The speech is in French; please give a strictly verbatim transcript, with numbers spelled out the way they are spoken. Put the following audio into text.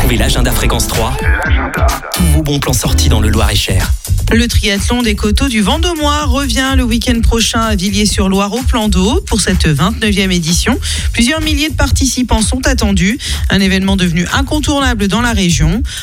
Retrouvez l'agenda Fréquence trois. L'agenda. Tous vos bons plans sortis dans le Loir-et-Cher. Le triathlon des coteaux du Vendomois revient le week-end prochain à Villiers-sur-Loire au plan d'eau pour cette vingt-neuvième édition. Plusieurs milliers de participants sont attendus. Un événement devenu incontournable dans la région.